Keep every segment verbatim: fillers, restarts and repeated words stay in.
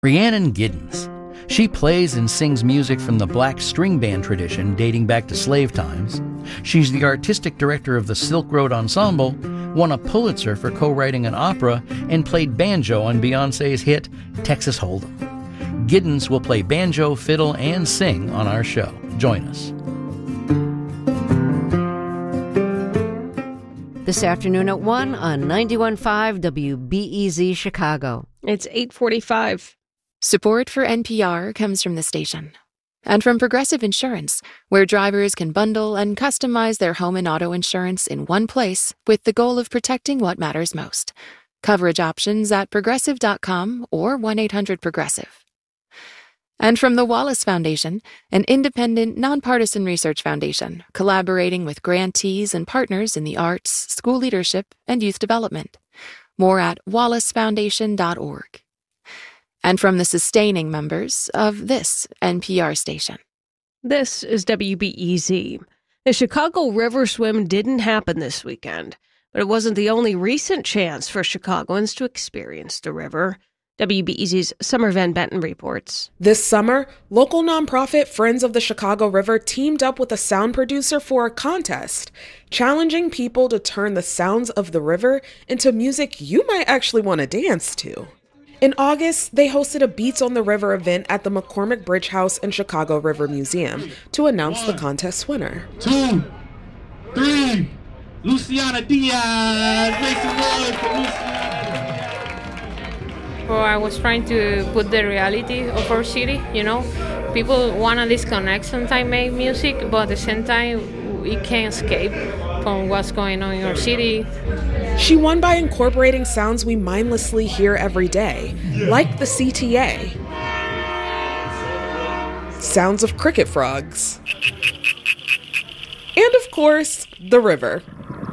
Rhiannon Giddens. She plays and sings music from the black string band tradition dating back to slave times. She's the artistic director of the Silk Road Ensemble, won a Pulitzer for co-writing an opera, and played banjo on Beyoncé's hit Texas Hold'em. Giddens will play banjo, fiddle, and sing on our show. Join us. This afternoon at one on ninety-one point five W B E Z Chicago. It's eight forty-five. Support for N P R comes from the station and from Progressive Insurance, where drivers can bundle and customize their home and auto insurance in one place with the goal of protecting what matters most. Coverage options at progressive dot com or one eight hundred progressive. And from the Wallace Foundation, an independent, nonpartisan research foundation collaborating with grantees and partners in the arts, school leadership, and youth development. More at wallace foundation dot org. And from the sustaining members of this N P R station. This is W B E Z. The Chicago River Swim didn't happen this weekend, but it wasn't the only recent chance for Chicagoans to experience the river. W B E Z's Summer Van Benton reports. This summer, local nonprofit Friends of the Chicago River teamed up with a sound producer for a contest, challenging people to turn the sounds of the river into music you might actually want to dance to. In August, they hosted a Beats on the River event at the McCormick Bridge House and Chicago River Museum to announce One, the contest winner. Two, three, Luciana Diaz, make some noise for Luciana. Well, I was trying to put the reality of our city, you know. People want to disconnect sometimes, make music, but at the same time, we can't escape from what's going on in our city. She won by incorporating sounds we mindlessly hear every day, like the C T A. Sounds of cricket frogs. And of course, the river.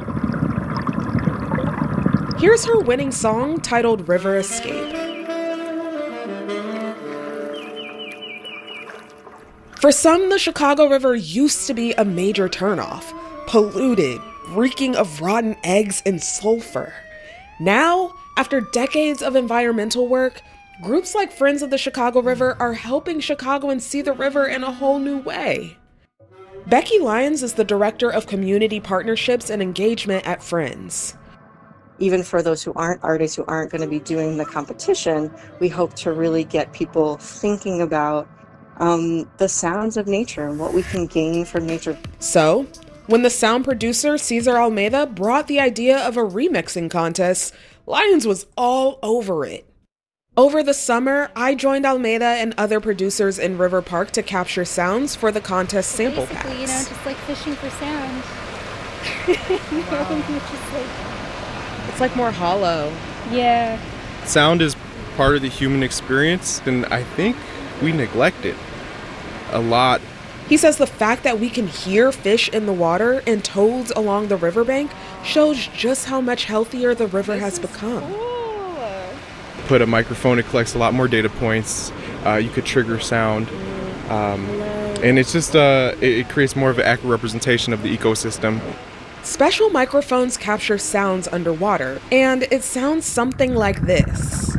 Here's her winning song titled River Escape. For some, the Chicago River used to be a major turnoff, polluted, reeking of rotten eggs and sulfur. Now, after decades of environmental work, groups like Friends of the Chicago River are helping Chicagoans see the river in a whole new way. Becky Lyons is the Director of Community Partnerships and Engagement at Friends. Even for those who aren't artists, who aren't going to be doing the competition, we hope to really get people thinking about um, the sounds of nature and what we can gain from nature. So, when the sound producer, Cesar Almeida, brought the idea of a remixing contest, Lyons was all over it. Over the summer, I joined Almeida and other producers in River Park to capture sounds for the contest sample packs. Basically, you know, just like fishing for sound. you know, Wow. just like, It's like more hollow. yeah. Sound is part of the human experience, and I think we neglect it a lot. He says the fact that we can hear fish in the water and toads along the riverbank shows just how much healthier the river has become. Put a microphone, it collects a lot more data points. Uh, you could trigger sound. Um, and it's just, uh, it, it creates more of an accurate representation of the ecosystem. Special microphones capture sounds underwater, and it sounds something like this.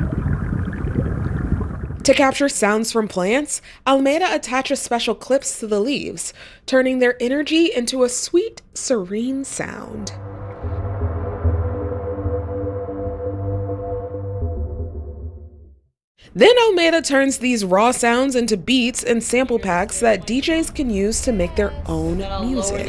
To capture sounds from plants, Almeida attaches special clips to the leaves, turning their energy into a sweet, serene sound. Then Almeida turns these raw sounds into beats and sample packs that D Js can use to make their own music.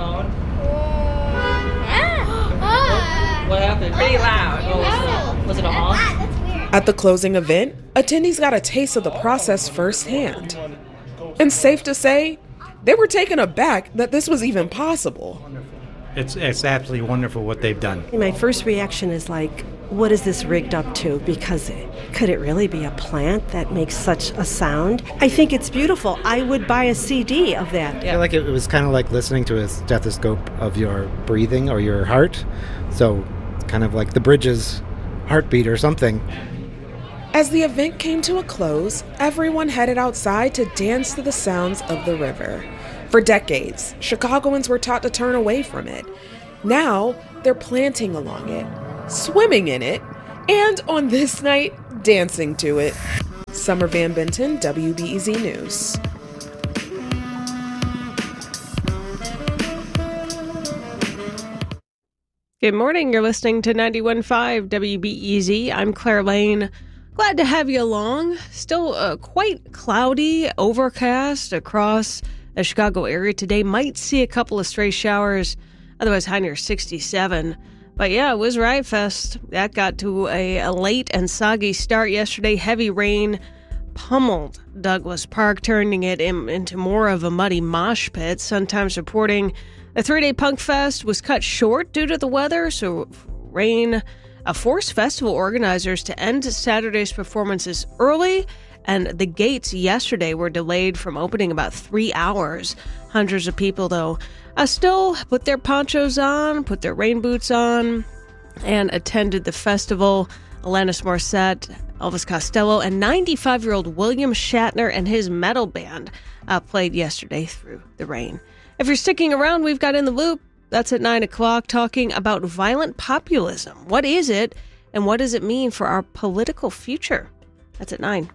What happened? Pretty loud. Oh, was it, was it a honk? At the closing event, attendees got a taste of the process firsthand. And safe to say, they were taken aback that this was even possible. It's, it's absolutely wonderful what they've done. My first reaction is like, what is this rigged up to? Because could it really be a plant that makes such a sound? I think it's beautiful. I would buy a C D of that. I feel like it was kind of like listening to a stethoscope of your breathing or your heart. So it's kind of like the bridge's heartbeat or something. As the event came to a close, everyone headed outside to dance to the sounds of the river. For decades, Chicagoans were taught to turn away from it. Now, they're planting along it, swimming in it, and on this night, dancing to it. Summer Van Benton, W B E Z News. Good morning. You're listening to ninety-one point five W B E Z. I'm Claire Lane. Glad to have you along. Still uh, quite cloudy, overcast across the Chicago area today. Might see a couple of stray showers, otherwise high near sixty-seven. But yeah, it was Riot Fest. That got to a, a late and soggy start yesterday. Heavy rain pummeled Douglas Park, turning it in, into more of a muddy mosh pit. Sun-Times reporting the three-day Punk Fest was cut short due to the weather, so rain uh, forced festival organizers to end Saturday's performances early, and the gates yesterday were delayed from opening about three hours. Hundreds of people, though, uh, still put their ponchos on, put their rain boots on, and attended the festival. Alanis Morissette, Elvis Costello, and ninety-five-year-old William Shatner and his metal band uh, played yesterday through the rain. If you're sticking around, we've got In the Loop. That's at nine o'clock, talking about violent populism. What is it, and what does it mean for our political future? That's at nine.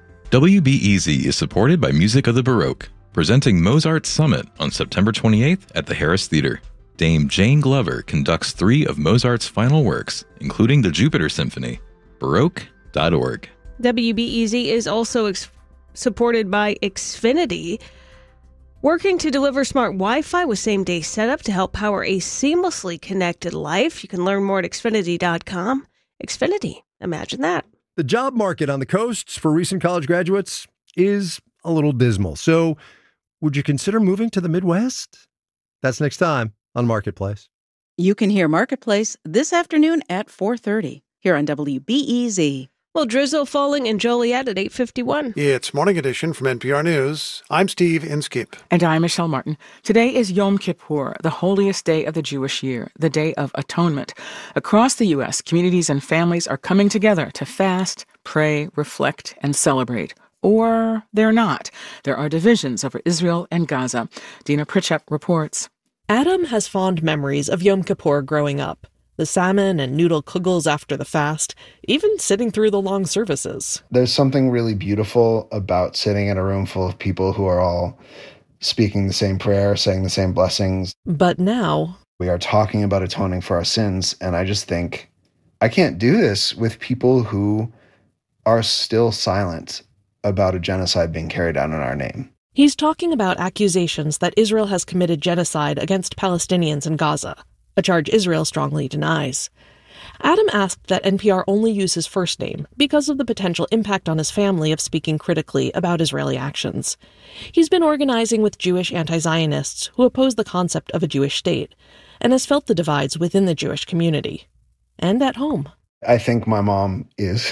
W B E Z is supported by Music of the Baroque, presenting Mozart Summit on September twenty-eighth at the Harris Theater. Dame Jane Glover conducts three of Mozart's final works, including the Jupiter Symphony. Baroque dot org. W B E Z is also ex- supported by Xfinity, working to deliver smart Wi-Fi with same-day setup to help power a seamlessly connected life. You can learn more at Xfinity dot com. Xfinity, imagine that. The job market on the coasts for recent college graduates is a little dismal. So would you consider moving to the Midwest? That's next time on Marketplace. You can hear Marketplace this afternoon at four thirty here on W B E Z. Well, drizzle falling in Joliet at eight fifty-one. It's Morning Edition from N P R News. I'm Steve Inskip. And I'm Michelle Martin. Today is Yom Kippur, the holiest day of the Jewish year, the Day of Atonement. Across the U S, communities and families are coming together to fast, pray, reflect, and celebrate. Or they're not. There are divisions over Israel and Gaza. Dina Pritchett reports. Adam has fond memories of Yom Kippur growing up. The salmon and noodle kugels after the fast, even sitting through the long services. There's something really beautiful about sitting in a room full of people who are all speaking the same prayer, saying the same blessings. But now we are talking about atoning for our sins, and I just think, I can't do this with people who are still silent about a genocide being carried out in our name. He's talking about accusations that Israel has committed genocide against Palestinians in Gaza, a charge Israel strongly denies. Adam asked that N P R only use his first name because of the potential impact on his family of speaking critically about Israeli actions. He's been organizing with Jewish anti-Zionists who oppose the concept of a Jewish state and has felt the divides within the Jewish community and at home. I think my mom is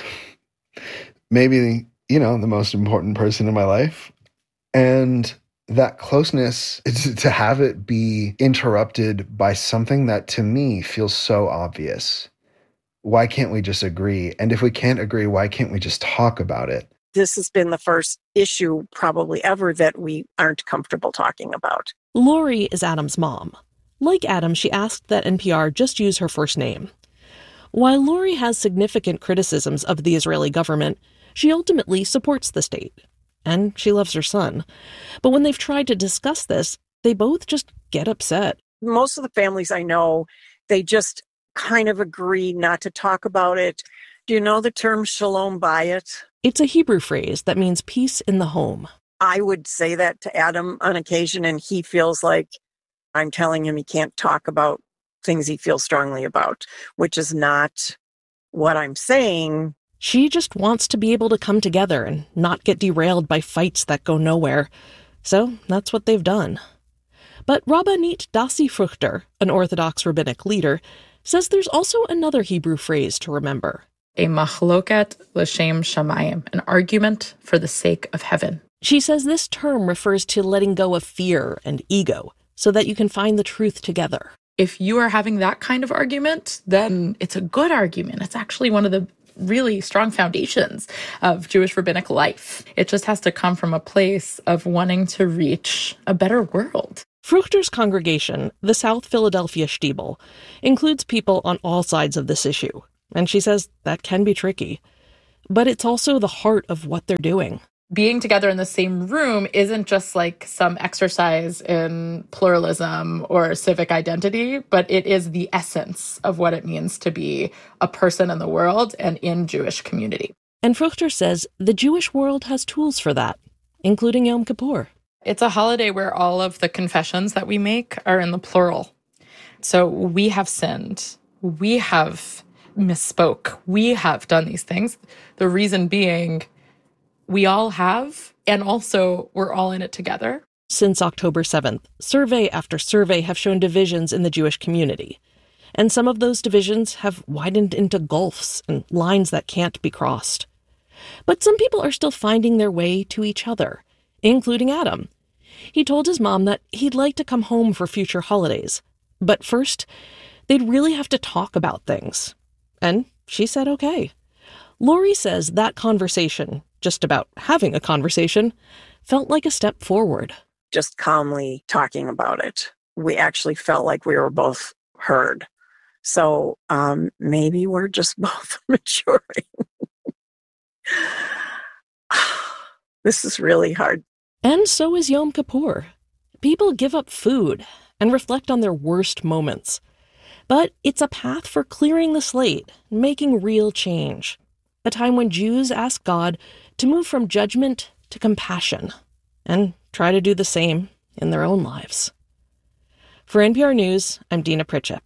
maybe, you know, the most important person in my life. And that closeness, to have it be interrupted by something that to me feels so obvious. Why can't we just agree? And if we can't agree, why can't we just talk about it? This has been the first issue probably ever that we aren't comfortable talking about. Lori is Adam's mom. Like Adam, she asked that N P R just use her first name. While Lori has significant criticisms of the Israeli government, she ultimately supports the state. And she loves her son. But when they've tried to discuss this, they both just get upset. Most of the families I know, they just kind of agree not to talk about it. Do you know the term shalom bayit? It's a Hebrew phrase that means peace in the home. I would say that to Adam on occasion, and he feels like I'm telling him he can't talk about things he feels strongly about, which is not what I'm saying. She just wants to be able to come together and not get derailed by fights that go nowhere. So that's what they've done. But Rabbanit Dasi Fruchter, an Orthodox rabbinic leader, says there's also another Hebrew phrase to remember. A machloket l'shem shamayim, an argument for the sake of heaven. She says this term refers to letting go of fear and ego so that you can find the truth together. If you are having that kind of argument, then it's a good argument. It's actually one of the really strong foundations of Jewish rabbinic life. It just has to come from a place of wanting to reach a better world. Fruchter's congregation, the South Philadelphia Stiebel, includes people on all sides of this issue, and she says that can be tricky. but it's also the heart of what they're doing. Being together in the same room isn't just like some exercise in pluralism or civic identity, but it is the essence of what it means to be a person in the world and in Jewish community. And Fruchter says the Jewish world has tools for that, including Yom Kippur. It's a holiday where all of the confessions that we make are in the plural. So we have sinned. We have misspoke. We have done these things. The reason being, we all have, and also we're all in it together. Since October seventh, survey after survey have shown divisions in the Jewish community. And some of those divisions have widened into gulfs and lines that can't be crossed. But some people are still finding their way to each other, including Adam. He told his mom that he'd like to come home for future holidays. But first, they'd really have to talk about things. And she said okay. Lori says that conversation, just about having a conversation, felt like a step forward. Just calmly talking about it. We actually felt like we were both heard. So um, maybe we're just both maturing. This is really hard. And so is Yom Kippur. People give up food and reflect on their worst moments. But it's a path for clearing the slate, making real change. A time when Jews ask God to move from judgment to compassion and try to do the same in their own lives. For N P R News, I'm Dina Pritchett.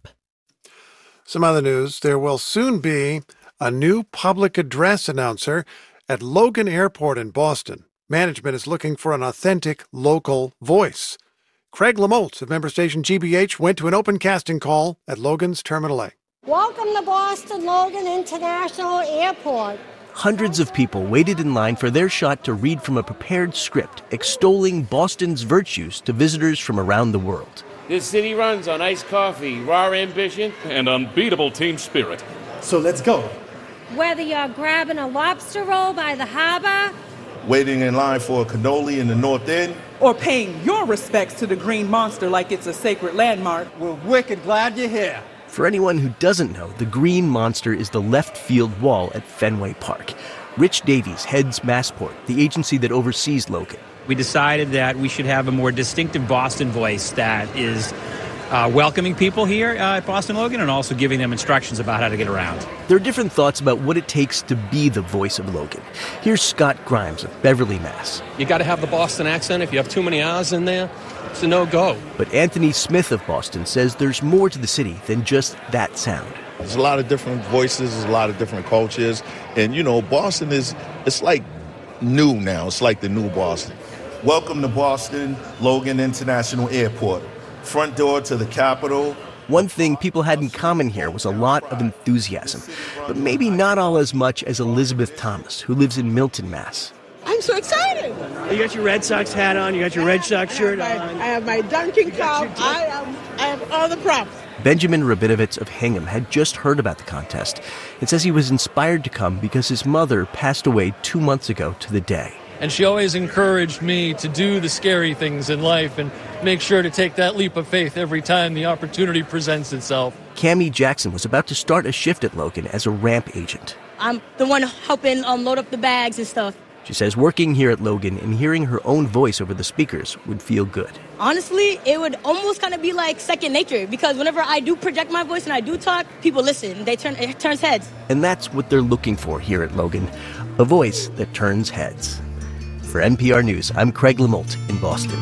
Some other news, there will soon be a new public address announcer at Logan Airport in Boston. Management is looking for an authentic local voice. Craig Lamolt of member station G B H went to an open casting call at Logan's Terminal A. Welcome to Boston Logan International Airport. Hundreds of people waited in line for their shot to read from a prepared script extolling Boston's virtues to visitors from around the world. This city runs on iced coffee, raw ambition, and unbeatable team spirit. So let's go. Whether you're grabbing a lobster roll by the harbor, waiting in line for a cannoli in the North End, or paying your respects to the Green Monster like it's a sacred landmark, we're wicked glad you're here. For anyone who doesn't know, the Green Monster is the left field wall at Fenway Park. Rich Davies heads Massport, the agency that oversees Logan. We decided that we should have a more distinctive Boston voice that is uh, welcoming people here uh, at Boston Logan and also giving them instructions about how to get around. There are different thoughts about what it takes to be the voice of Logan. Here's Scott Grimes of Beverly, Mass. You got to have the Boston accent. If you have too many R's in there, it's a no-go. But Anthony Smith of Boston says there's more to the city than just that sound. There's a lot of different voices, there's a lot of different cultures. And, you know, Boston is, it's like new now. It's like the new Boston. Welcome to Boston Logan International Airport. Front door to the Capitol. One thing people had in common here was a lot of enthusiasm, but maybe not all as much as Elizabeth Thomas, who lives in Milton, Mass. I'm so excited. You got your Red Sox hat on, you got your Red Sox shirt I on. I have my Dunkin' cup, I, am, I have all the props. Benjamin Rabinovitz of Hingham had just heard about the contest and says he was inspired to come because his mother passed away two months ago to the day. And she always encouraged me to do the scary things in life and make sure to take that leap of faith every time the opportunity presents itself. Cammie Jackson was about to start a shift at Logan as a ramp agent. I'm the one helping um, load up the bags and stuff. She says working here at Logan and hearing her own voice over the speakers would feel good. Honestly, it would almost kind of be like second nature because whenever I do project my voice and I do talk, people listen. They turn it turns heads. And that's what they're looking for here at Logan, a voice that turns heads. For N P R News, I'm Craig Lamolt in Boston.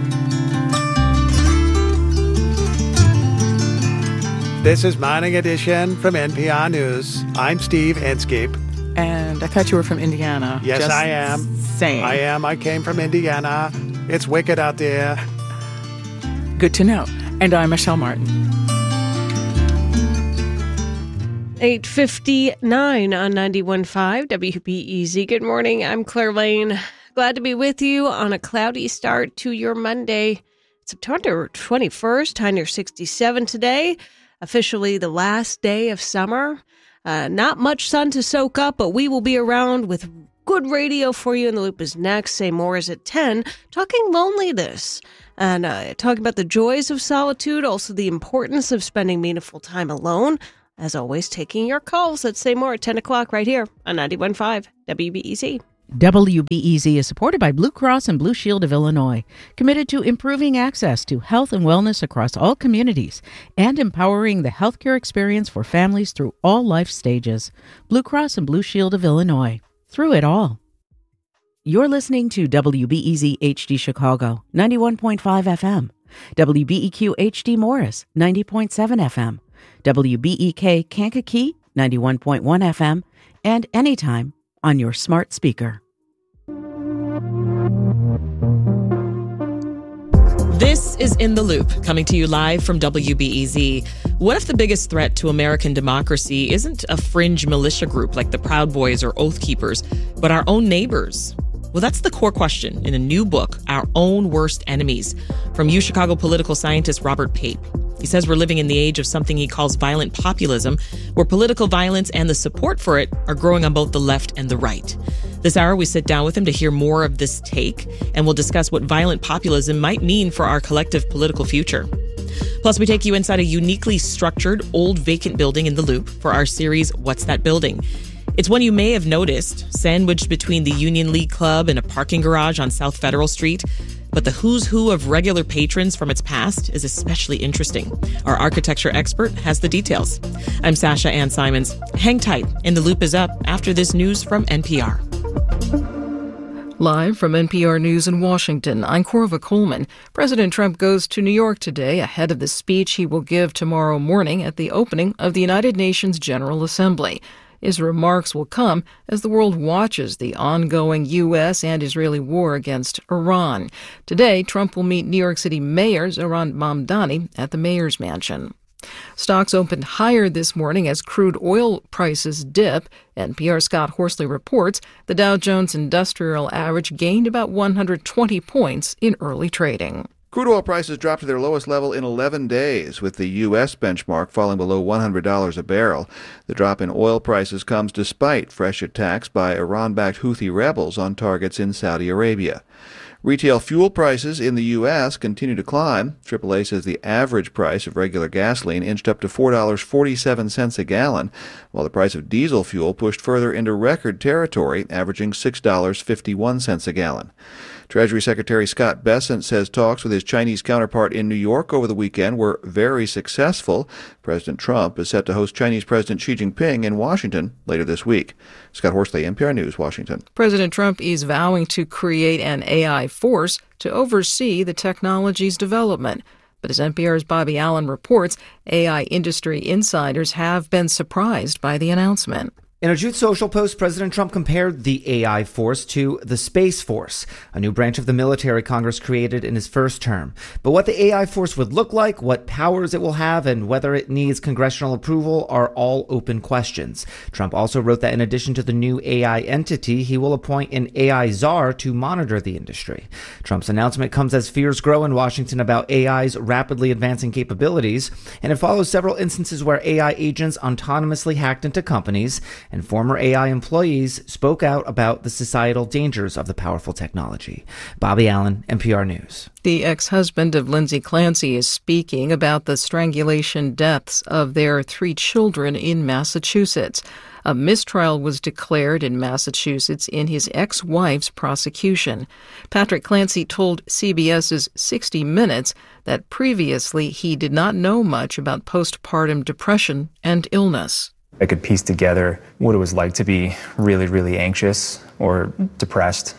This is Morning Edition from N P R News. I'm Steve Inskeep. And I thought you were from Indiana. Yes, Just I am. Saying. I am. I came from Indiana. It's wicked out there. Good to know. And I'm Michelle Martin. eight fifty-nine on ninety-one point five W B E Z. Good morning. I'm Claire Lane. Glad to be with you on a cloudy start to your Monday, September twenty-first. High near sixty-seven today. Officially the last day of summer. Uh, not much sun to soak up, but we will be around with good radio for you. And the Loop is next. Say More is at ten. Talking loneliness and uh, talking about the joys of solitude, also the importance of spending meaningful time alone. As always, taking your calls. Let's say more at ten o'clock right here on ninety-one point five W B E Z. W B E Z is supported by Blue Cross and Blue Shield of Illinois, committed to improving access to health and wellness across all communities and empowering the healthcare experience for families through all life stages. Blue Cross and Blue Shield of Illinois, through it all. You're listening to W B E Z H D Chicago, ninety-one point five F M, W B E Q H D Morris, ninety point seven F M, W B E K Kankakee, ninety-one point one F M, and anytime on your smart speaker. This is In the Loop, coming to you live from W B E Z. What if the biggest threat to American democracy isn't a fringe militia group like the Proud Boys or Oath Keepers, but our own neighbors? Well, that's the core question in a new book, Our Own Worst Enemies, from UChicago political scientist Robert Pape. He says we're living in the age of something he calls violent populism, where political violence and the support for it are growing on both the left and the right. This hour, we sit down with him to hear more of this take, and we'll discuss what violent populism might mean for our collective political future. Plus, we take you inside a uniquely structured, old vacant building in the Loop for our series, What's That Building? It's one you may have noticed, sandwiched between the Union League Club and a parking garage on South Federal Street. But the who's who of regular patrons from its past is especially interesting. Our architecture expert has the details. I'm Sasha Ann Simons. Hang tight, and The Loop is up after this news from N P R. Live from N P R News in Washington, I'm Corva Coleman. President Trump goes to New York today ahead of the speech he will give tomorrow morning at the opening of the United Nations General Assembly. His remarks will come as the world watches the ongoing U S and Israeli war against Iran. Today, Trump will meet New York City Mayor Zohran Mamdani at the mayor's mansion. Stocks opened higher this morning as crude oil prices dip. N P R's Scott Horsley reports the Dow Jones Industrial Average gained about one hundred twenty points in early trading. Crude oil prices dropped to their lowest level in eleven days, with the U S benchmark falling below one hundred dollars a barrel. The drop in oil prices comes despite fresh attacks by Iran-backed Houthi rebels on targets in Saudi Arabia. Retail fuel prices in the U S continue to climb. triple A says the average price of regular gasoline inched up to four dollars and forty-seven cents a gallon, while the price of diesel fuel pushed further into record territory, averaging six dollars and fifty-one cents a gallon. Treasury Secretary Scott Bessent says talks with his Chinese counterpart in New York over the weekend were very successful. President Trump is set to host Chinese President Xi Jinping in Washington later this week. Scott Horsley, N P R News, Washington. President Trump is vowing to create an A I force to oversee the technology's development. But as N P R's Bobby Allen reports, A I industry insiders have been surprised by the announcement. In a Truth Social post, President Trump compared the A I force to the Space Force, a new branch of the military Congress created in his first term. But what the A I force would look like, what powers it will have, and whether it needs congressional approval are all open questions. Trump also wrote that in addition to the new A I entity, he will appoint an A I czar to monitor the industry. Trump's announcement comes as fears grow in Washington about A I's rapidly advancing capabilities, and it follows several instances where A I agents autonomously hacked into companies, and former A I employees spoke out about the societal dangers of the powerful technology. Bobby Allen, N P R News. The ex-husband of Lindsay Clancy is speaking about the strangulation deaths of their three children in Massachusetts. A mistrial was declared in Massachusetts in his ex-wife's prosecution. Patrick Clancy told C B S's sixty minutes that previously he did not know much about postpartum depression and illness. I could piece together what it was like to be really, really anxious or depressed,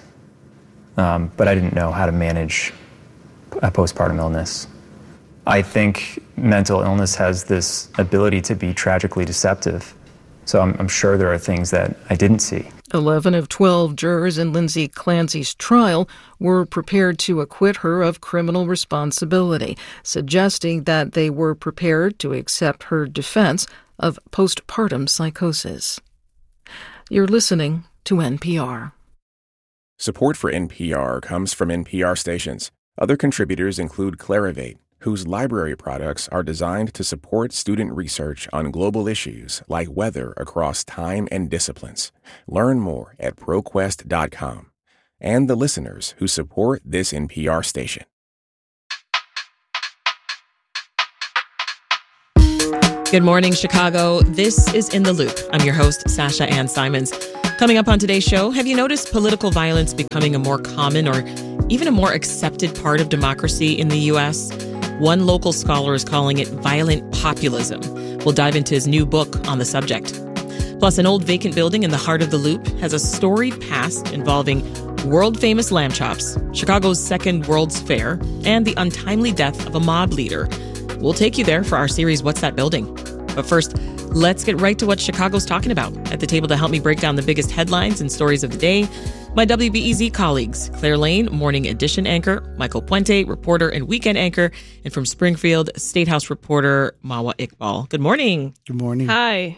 um, but I didn't know how to manage a postpartum illness. I think mental illness has this ability to be tragically deceptive, so I'm, I'm sure there are things that I didn't see. Eleven of twelve jurors in Lindsay Clancy's trial were prepared to acquit her of criminal responsibility, suggesting that they were prepared to accept her defense of postpartum psychosis. You're listening to N P R. Support for N P R comes from N P R stations. Other contributors include Clarivate, whose library products are designed to support student research on global issues like weather across time and disciplines. Learn more at ProQuest dot com. And the listeners who support this N P R station. Good morning, Chicago. This is In the Loop. I'm your host, Sasha Ann Simons. Coming up on today's show, have you noticed political violence becoming a more common or even a more accepted part of democracy in the U S? One local scholar is calling it violent populism. We'll dive into his new book on the subject. Plus, an old vacant building in the heart of the Loop has a storied past involving world-famous lamb chops, Chicago's second World's Fair, and the untimely death of a mob leader. We'll take you there for our series, What's That Building? But first, let's get right to what Chicago's talking about. At the table to help me break down the biggest headlines and stories of the day, my W B E Z colleagues, Claire Lane, Morning Edition anchor, Michael Puente, reporter and weekend anchor, and from Springfield, State House reporter Mawa Iqbal. Good morning. Good morning. Hi.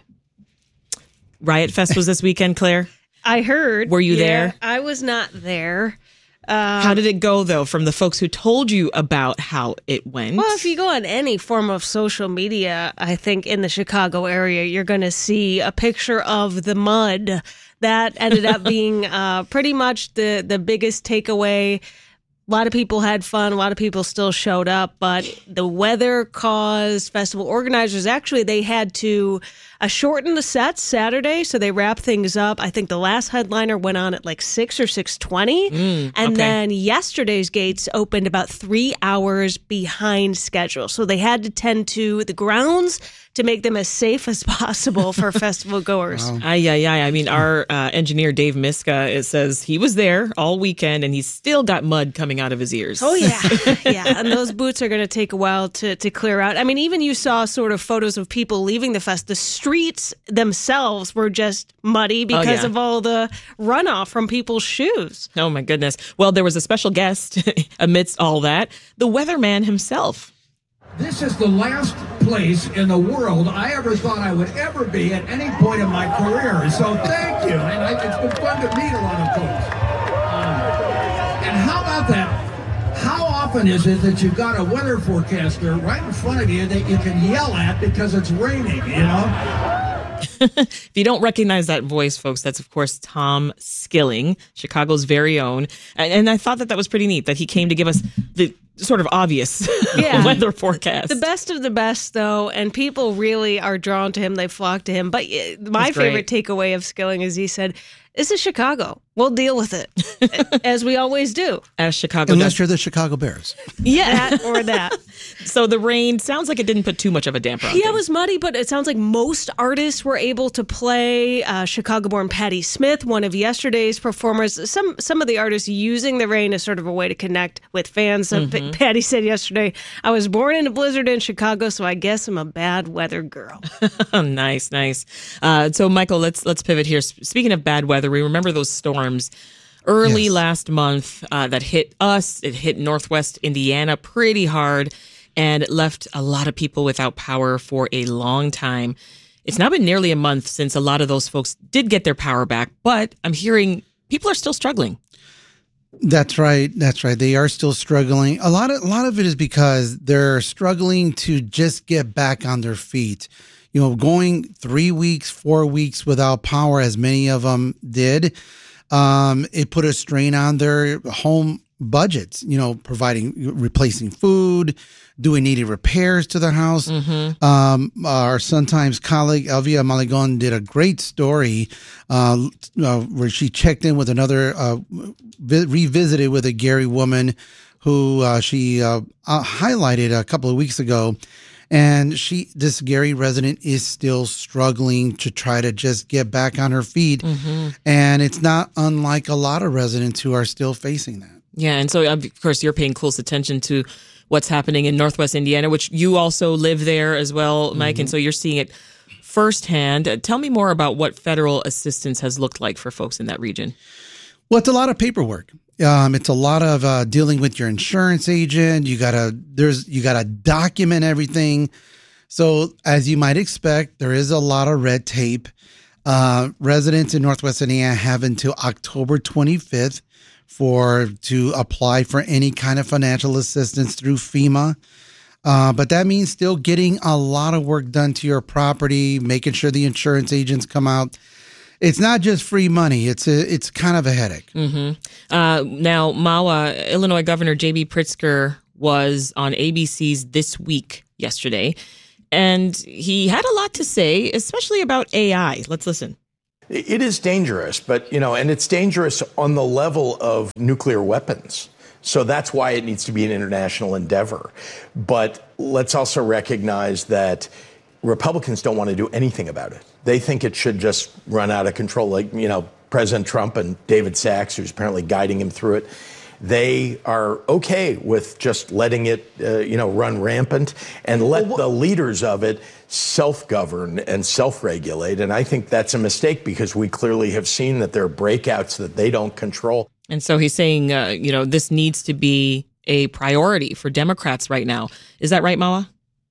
Riot Fest was this weekend, Claire? I heard. Were you yeah, there? I was not there. Um, how did it go, though, from the folks who told you about how it went? Well, if you go on any form of social media, I think in the Chicago area, you're going to see a picture of the mud. That ended up being uh, pretty much the, the biggest takeaway. A lot of people had fun. A lot of people still showed up, but the weather caused festival organizers, actually, they had to uh, shorten the sets Saturday, so they wrapped things up. I think the last headliner went on at like six or six twenty, mm, and okay. then yesterday's gates opened about three hours behind schedule. So they had to tend to the grounds to make them as safe as possible for festival goers. Wow. Ay, ay, ay. I mean, our uh, engineer, Dave Miska, it says he was there all weekend and he's still got mud coming out of his ears. Oh, yeah. Yeah. And those boots are going to take a while to, to clear out. I mean, even you saw sort of photos of people leaving the fest. The streets themselves were just muddy because oh, yeah. of all the runoff from people's shoes. Oh, my goodness. Well, there was a special guest amidst all that, the weatherman himself. This is the last place in the world I ever thought I would ever be at any point in my career. So thank you. And I, it's been fun to meet a lot of folks. Um, and how about that? How often is it that you've got a weather forecaster right in front of you that you can yell at because it's raining, you know? If you don't recognize that voice, folks, that's, of course, Tom Skilling, Chicago's very own. And, and I thought that that was pretty neat that he came to give us the sort of obvious yeah. weather forecast. The best of the best, though, and people really are drawn to him. They flock to him. But my favorite takeaway of Skilling is he said, this is Chicago. We'll deal with it, as we always do. As Chicago Unless does. you're the Chicago Bears. Yeah, that or that. So the rain sounds like it didn't put too much of a damper on Yeah, things. it was muddy, but it sounds like most artists were able to play. Uh, Chicago-born Patti Smith, one of yesterday's performers. Some some of the artists using the rain as sort of a way to connect with fans. So Mm-hmm. P- Patti said yesterday, I was born in a blizzard in Chicago, so I guess I'm a bad weather girl. Nice, nice. Uh, so, Michael, let's let's pivot here. Speaking of bad weather, we remember those storms early Yes. last month uh, that hit us. It hit Northwest Indiana pretty hard, and it left a lot of people without power for a long time. It's now been nearly a month since a lot of those folks did get their power back, but I'm hearing people are still struggling. That's right. That's right. They are still struggling. A lot of a lot of it is because they're struggling to just get back on their feet. You know, going three weeks, four weeks without power, as many of them did, um, it put a strain on their home budgets. You know, providing, replacing food, doing needed repairs to the house. Mm-hmm. Um, our sometimes colleague Elvia Maligon did a great story uh, uh, where she checked in with another, uh, vi- revisited with a Gary woman who uh, she uh, uh, highlighted a couple of weeks ago. And she, this Gary resident is still struggling to try to just get back on her feet. Mm-hmm. And it's not unlike a lot of residents who are still facing that. Yeah, and so, of course, you're paying close attention to what's happening in Northwest Indiana, which you also live there as well, Mike, Mm-hmm. and so you're seeing it firsthand. Uh, Tell me more about what federal assistance has looked like for folks in that region. Well, it's a lot of paperwork. Um, it's a lot of uh, dealing with your insurance agent. You gotta there's you gotta document everything. So as you might expect, there is a lot of red tape. Uh, residents in Northwest Indiana have until October twenty-fifth for to apply for any kind of financial assistance through FEMA. Uh, but that means still getting a lot of work done to your property, making sure the insurance agents come out. It's not just free money. It's a, it's kind of a headache. Mm-hmm. Uh, now, Mawa, Illinois Governor J B Pritzker was on A B C's This Week yesterday, And he had a lot to say, especially about A I. Let's listen. It is dangerous, but, you know, and it's dangerous on the level of nuclear weapons. So that's why it needs to be an international endeavor. But let's also recognize that Republicans don't want to do anything about it. They think it should just run out of control, like, you know, President Trump and David Sachs, who's apparently guiding him through it. They are okay with just letting it, uh, you know, run rampant and let the leaders of it self-govern and self-regulate. And I think that's a mistake because we clearly have seen that there are breakouts that they don't control. And so he's saying, uh, you know, this needs to be a priority for Democrats right now. Is that right, Mawa?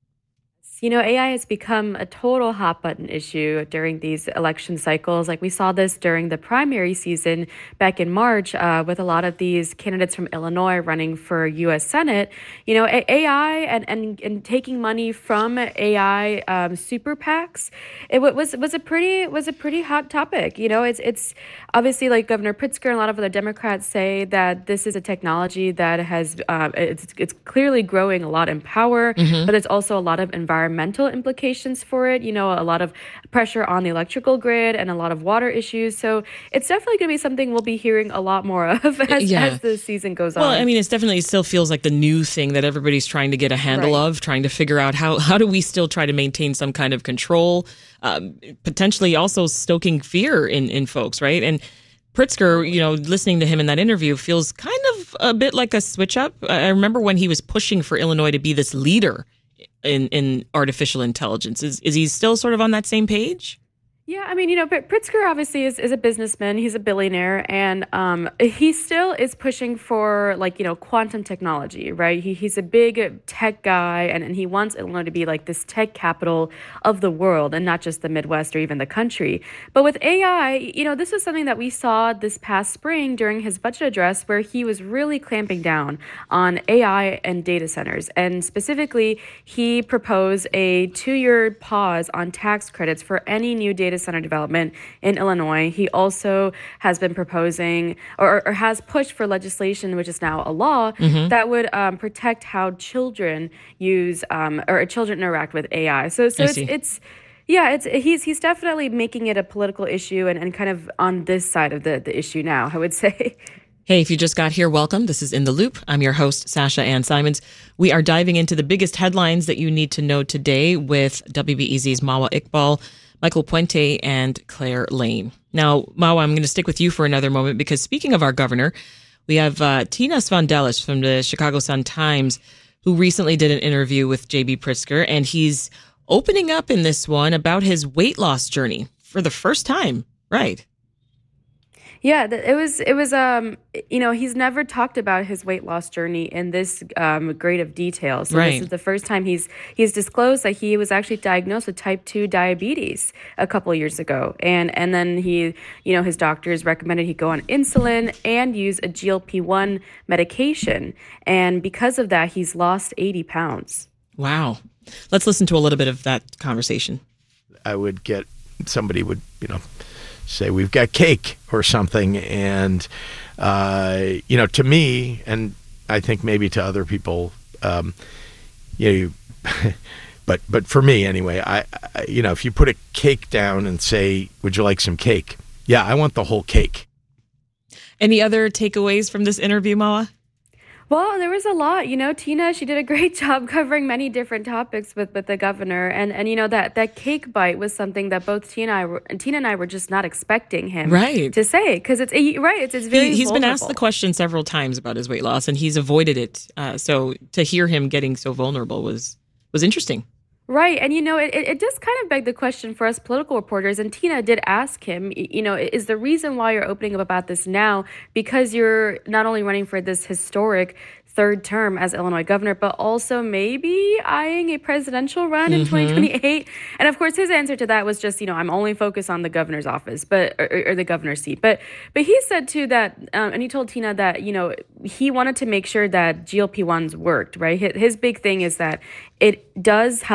You know, A I has become a total hot button issue during these election cycles. Like we saw this during the primary season back in March uh, with a lot of these candidates from Illinois running for U S Senate. You know, A I and, and, and taking money from A I um, super PACs, it was was a pretty was a pretty hot topic. You know, it's it's obviously like Governor Pritzker and a lot of other Democrats say that this is a technology that has uh, it's it's clearly growing a lot in power, mm-hmm. but it's also a lot of environmental environmental implications for it, you know, a lot of pressure on the electrical grid and a lot of water issues. So it's definitely going to be something we'll be hearing a lot more of as, yeah. as the season goes well, on. Well, I mean, it's definitely, it still feels like the new thing that everybody's trying to get a handle right. of, trying to figure out how, how do we still try to maintain some kind of control, um, potentially also stoking fear in, in folks, right? And Pritzker, you know, listening to him in that interview feels kind of a bit like a switch up. I remember when he was pushing for Illinois to be this leader in, in artificial intelligence. Is is he still sort of on that same page? Yeah, I mean, you know, but Pritzker obviously is, is a businessman. He's a billionaire, and um, he still is pushing for, like, you know, quantum technology, right? He, he's a big tech guy, and, and he wants Illinois to be like this tech capital of the world and not just the Midwest or even the country. But with A I, you know, this is something that we saw this past spring during his budget address where he was really clamping down on A I and data centers. And specifically, he proposed a two-year pause on tax credits for any new data center development in Illinois. He also has been proposing or, or has pushed for legislation, which is now a law, mm-hmm. that would um, protect how children use um, or children interact with A I. So, so I it's, it's yeah, it's he's he's definitely making it a political issue and, and kind of on this side of the, the issue now, I would say. Hey, if you just got here, welcome. This is In the Loop. I'm your host, Sasha Ann Simons. We are diving into the biggest headlines that you need to know today with W B E Z's Mawa Iqbal, Michael Puente, and Claire Lane. Now, Mawa, I'm going to stick with you for another moment because speaking of our governor, we have uh, Tinas Vandellis from the Chicago Sun-Times who recently did an interview with J B Pritzker, and he's opening up in this one about his weight loss journey for the first time, right? Yeah, it was, it was, um, you know, he's never talked about his weight loss journey in this um, grade of detail. So right. This is the first time he's he's disclosed that he was actually diagnosed with type two diabetes a couple of years ago. And and then he, you know, his doctors recommended he go on insulin and use a G L P one medication. And because of that, he's lost eighty pounds. Wow. Let's listen to a little bit of that conversation. I would get, somebody would, you know, say we've got cake or something, and uh, you know, to me, and I think maybe to other people, um, you know, but but for me anyway, I, I you know, if you put a cake down and say, "Would you like some cake?" Yeah, I want the whole cake. Any other takeaways from this interview, Mawa? Well, there was a lot. You know, Tina, she did a great job covering many different topics with, with the governor. And, and you know, that, that cake bite was something that both Tina and I were, and Tina and I were just not expecting him right. to say. Because it's, right, it's, it's very he, He's vulnerable. been asked the question several times about his weight loss, and he's avoided it. Uh, so to hear him getting so vulnerable was was interesting. Right. And, you know, it, it does kind of beg the question for us political reporters. And Tina did ask him, you know, is the reason why you're opening up about this now because you're not only running for this historic third term as Illinois governor, but also maybe eyeing a presidential run in mm-hmm. twenty twenty-eight? And of course, his answer to that was just, you know, I'm only focused on the governor's office, but or, or the governor's seat. But but he said, too, that, um, and he told Tina that, you know, he wanted to make sure that G L P ones worked, right? His, his big thing is that it does help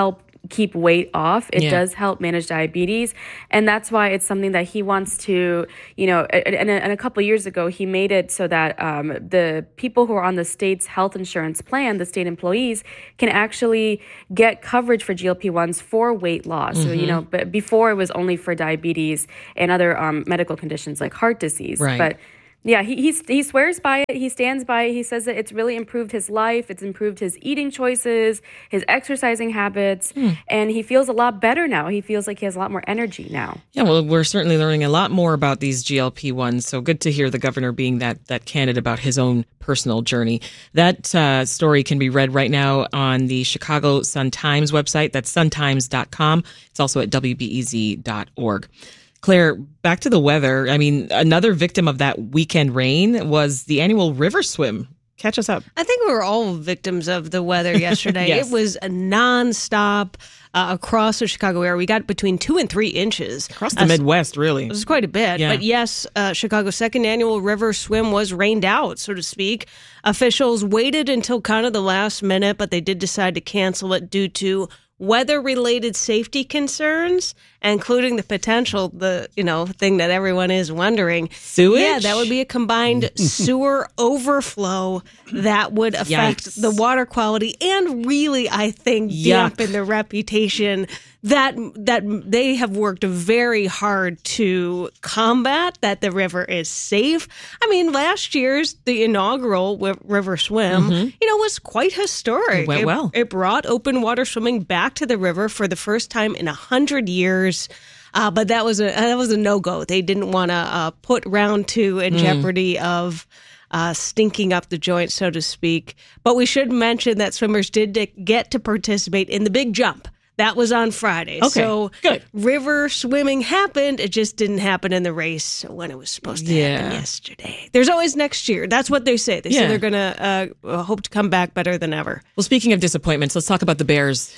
keep weight off. It Yeah. does help manage diabetes. And that's why it's something that he wants to, you know, and, and a couple of years ago, he made it so that um, the people who are on the state's health insurance plan, the state employees, can actually get coverage for G L P ones for weight loss. So, you Mhm. know, but before it was only for diabetes and other um, medical conditions like heart disease. Right. But yeah, he he's, he swears by it. He stands by it. He says that it's really improved his life. It's improved his eating choices, his exercising habits, and he feels a lot better now. He feels like he has a lot more energy now. Yeah, well, we're certainly learning a lot more about these G L P ones. So good to hear the governor being that that candid about his own personal journey. That uh, story can be read right now on the Chicago Sun-Times website. That's sun times dot com. It's also at w b e z dot org. Claire, back to the weather. I mean, another victim of that weekend rain was the annual river swim. Catch us up. I think we were all victims of the weather yesterday. Yes. It was a nonstop uh, across the Chicago area. We got between two and three inches. Across the Uh, Midwest, really. It was quite a bit. Yeah. But yes, uh, Chicago's second annual river swim was rained out, so to speak. Officials waited until kind of the last minute, but they did decide to cancel it due to weather-related safety concerns, including the potential, the you know thing that everyone is wondering. Sewage? Yeah, that would be a combined sewer overflow that would affect Yikes. the water quality and really, I think, Yuck. dampen the reputation that that they have worked very hard to combat, that the river is safe. I mean, last year's, the inaugural wi- river swim, Mhm. you know, was quite historic. It went well. It brought open water swimming back to the river for the first time in a hundred years. Uh, but that was a that was a no go. They didn't want to uh, put round two in Mm. jeopardy of uh, stinking up the joint, so to speak. But we should mention that swimmers did de- get to participate in the big jump. That was on Friday. Okay, So good. river swimming happened. It just didn't happen in the race when it was supposed to happen Yeah. yesterday. There's always next year. That's what they say. They say Yeah. they're going to uh, hope to come back better than ever. Well, speaking of disappointments, let's talk about the Bears.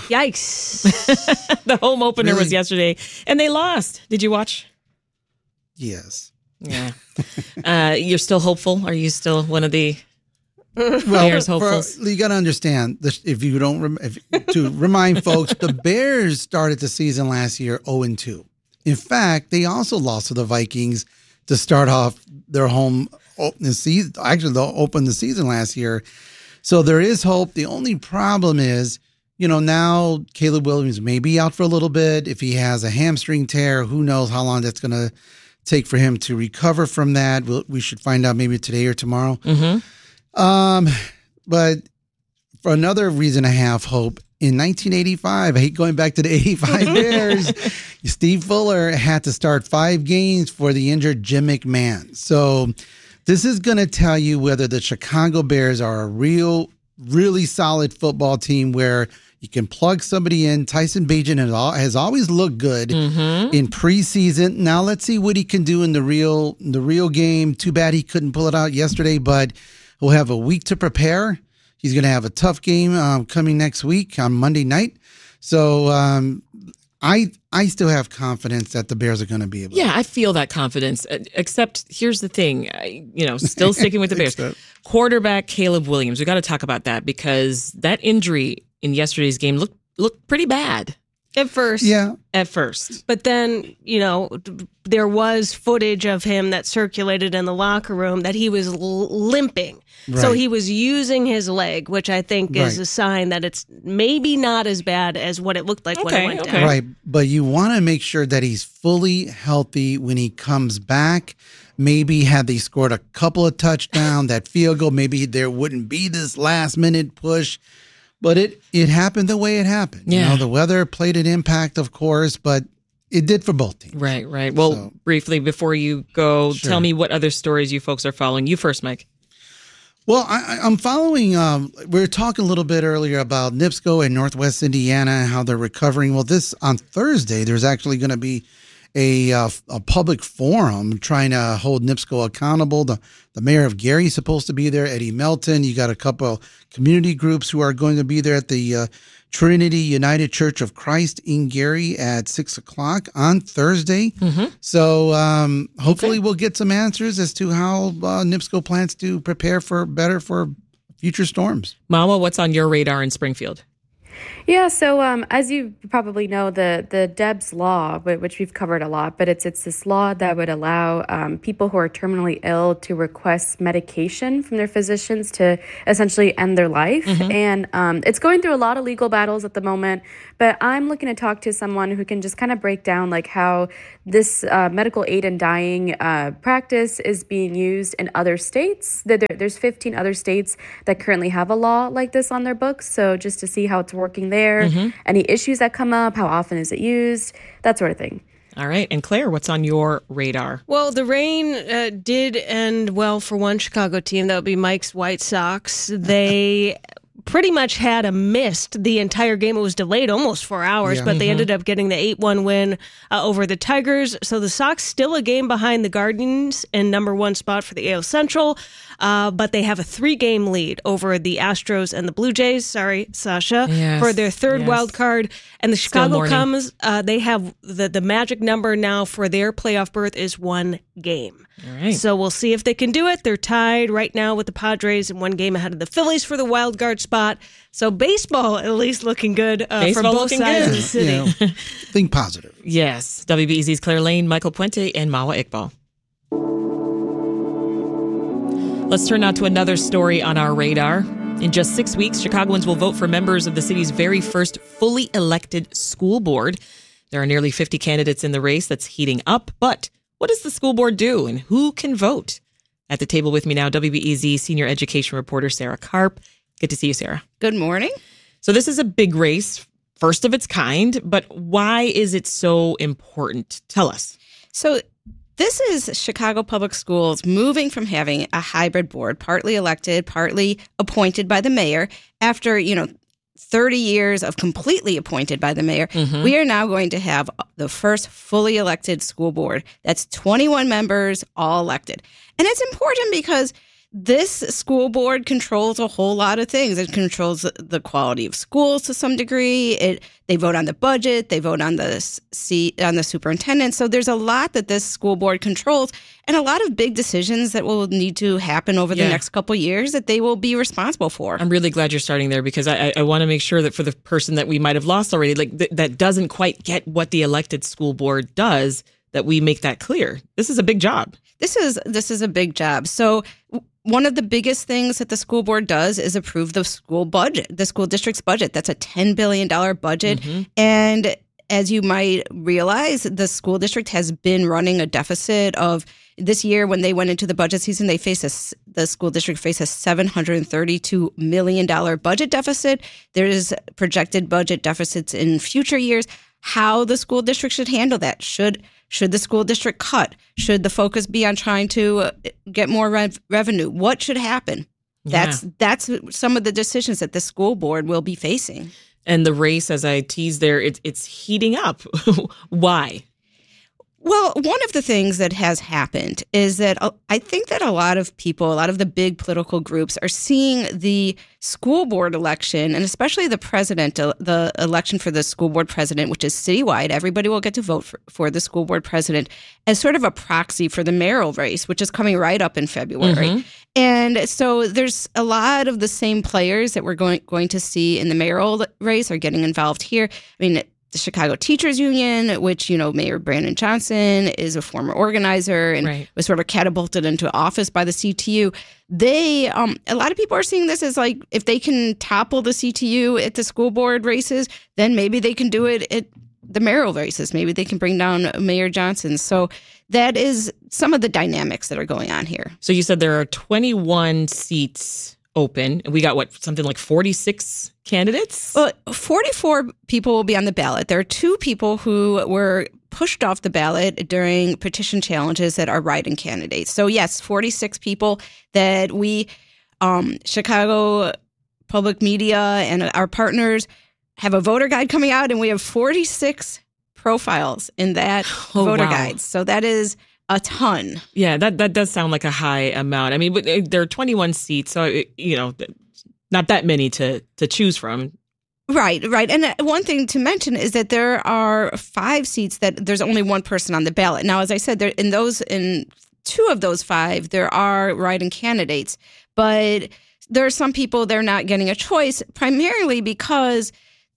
Yikes. The home opener was Really? yesterday, and they lost. Did you watch? Yes. Yeah. uh, you're still hopeful? Are you still one of the Well, Bears for- hopefuls? you got to understand this. If you don't, rem- if, to remind folks, the Bears started the season last year zero and two. In fact, they also lost to the Vikings to start off their home opening season. Actually, they'll open the season last year, so there is hope. The only problem is, you know, now Caleb Williams may be out for a little bit. If he has a hamstring tear, who knows how long that's going to take for him to recover from that. We'll, we should find out maybe today or tomorrow. Mm-hmm. Um, but for another reason I have hope, in nineteen eighty-five, I hate going back to the eighty-five Bears, Steve Fuller had to start five games for the injured Jim McMahon. So this is going to tell you whether the Chicago Bears are a real, really solid football team where you can plug somebody in. Tyson Bagent has al- has always looked good Mm-hmm. in preseason. Now let's see what he can do in the real, the real game. Too bad he couldn't pull it out yesterday, but we'll have a week to prepare. He's going to have a tough game um, coming next week on Monday night. So um, I I still have confidence that the Bears are going to be able. Yeah, I feel that confidence. uh, Except here's the thing, I, you know, still sticking with the Bears. Except- Quarterback Caleb Williams. We got to talk about that because that injury in yesterday's game looked looked pretty bad At first. Yeah. at first. But then, you know, d- there was footage of him that circulated in the locker room that he was l- limping. So Right. he was using his leg, which I think is Right. a sign that it's maybe not as bad as what it looked like when Okay, it went okay. down. Right. But you want to make sure that he's fully healthy when he comes back. Maybe had they scored a couple of touchdowns, that field goal, maybe there wouldn't be this last minute push. But it it happened the way it happened. You Yeah. know, the weather played an impact, of course, but it did for both teams. Right, right. Well, So- briefly before you go, Sure. tell me what other stories you folks are following. You first, Mike. Well, I, I- I'm following. Um, we were talking a little bit earlier about NIPSCO and Northwest Indiana and how they're recovering. Well, this on Thursday, there's actually going to be a uh, a public forum trying to hold NIPSCO accountable. The the mayor of Gary is supposed to be there. Eddie Melton. You got a couple community groups who are going to be there at the uh, Trinity United Church of Christ in Gary at six o'clock on Thursday. Mm-hmm. So um, hopefully we'll get some answers as to how uh, NIPSCO plans to prepare for better for future storms. Mama, what's on your radar in Springfield? Yeah, so um, as you probably know, the the Debs law, wh- which we've covered a lot, but it's it's this law that would allow um, people who are terminally ill to request medication from their physicians to essentially end their life. Mhm. And um, it's going through a lot of legal battles at the moment. But I'm looking to talk to someone who can just kind of break down like how this uh, medical aid in dying uh, practice is being used in other states. There, there- there's fifteen other states that currently have a law like this on their books. So just to see how it's working there, Mhm. any issues that come up, how often is it used, that sort of thing. All right. And Claire, what's on your radar? Well, the rain uh, did end well for one Chicago team. That would be Mike's White Sox. They pretty much had a mist the entire game. It was delayed almost four hours, Yeah. but they Mhm. ended up getting the eight one win uh, over the Tigers. So the Sox still a game behind the Guardians in number one spot for the A L Central, uh, but they have a three-game lead over the Astros and the Blue Jays. Sorry, Sasha, Yes. for their third Yes. wild card. And the Still Chicago morning. Cubs, uh, they have the, the magic number now for their playoff berth is one game. All right. So we'll see if they can do it. They're tied right now with the Padres and one game ahead of the Phillies for the wild card spot. So baseball at least looking good uh, from Baseball both looking sides good. of the city. Yeah. Think positive. Yes. W B E Z's Claire Lane, Michael Puente, and Mawa Iqbal. Let's turn now to another story on our radar. In just six weeks, Chicagoans will vote for members of the city's very first fully elected school board. There are nearly fifty candidates in the race that's heating up. But what does the school board do and who can vote? At the table with me now, W B E Z senior education reporter Sarah Karp. Good to see you, Sarah. Good morning. So this is a big race, first of its kind, but why is it so important? Tell us. So this is Chicago Public Schools moving from having a hybrid board, partly elected, partly appointed by the mayor, after, you know, thirty years of completely appointed by the mayor. Mhm. We are now going to have the first fully elected school board. That's twenty-one members, all elected. And it's important because this school board controls a whole lot of things. It controls the quality of schools to some degree. It they vote on the budget. They vote on the C, on the superintendent. So there's a lot that this school board controls, and a lot of big decisions that will need to happen over the Yeah. next couple of years that they will be responsible for. I'm really glad you're starting there because I, I, I want to make sure that for the person that we might have lost already, like th- that doesn't quite get what the elected school board does, that we make that clear. This is a big job. This is this is a big job. So w- one of the biggest things that the school board does is approve the school budget, the school district's budget. That's a ten billion dollars budget. And as you might realize, the school district has been running a deficit of this year. When they went into the budget season, they faced a, s- the school district faced a seven hundred thirty-two million dollars budget deficit. There is projected budget deficits in future years. How the school district should handle that? Should should the school district cut? Should the focus be on trying to uh, get more rev- revenue? What should happen? That's Yeah. that's some of the decisions that the school board will be facing. And the race, as I teased there, it's it's heating up. Why? Well, one of the things that has happened is that uh, I think that a lot of people, a lot of the big political groups are seeing the school board election, and especially the president, uh, the election for the school board president, which is citywide. Everybody will get to vote for, for the school board president as sort of a proxy for the mayoral race, which is coming right up in February. Mhm. And so there's a lot of the same players that we're going going to see in the mayoral race are getting involved here. I mean, the Chicago Teachers Union, which, you know, Mayor Brandon Johnson is a former organizer and Right. was sort of catapulted into office by the C T U. They, um, a lot of people are seeing this as like, if they can topple the C T U at the school board races, then maybe they can do it at the mayoral races. Maybe they can bring down Mayor Johnson. So that is some of the dynamics that are going on here. So you said there are twenty-one seats open. We got what, something like forty-six candidates? Well, forty-four people will be on the ballot. There are two people who were pushed off the ballot during petition challenges that are write-in candidates. So yes, forty-six people that we, um, Chicago Public Media and our partners have a voter guide coming out, and we have forty-six profiles in that Oh, voter wow. guide. So that is a ton. Yeah, that, that does sound like a high amount. I mean, but uh, there are twenty-one seats, so, it, you know, th- not that many to, to choose from. Right, right. And uh, one thing to mention is that there are five seats that there's only one person on the ballot. Now, as I said, there in those in two of those five, there are write-in candidates, but there are some people they're not getting a choice, primarily because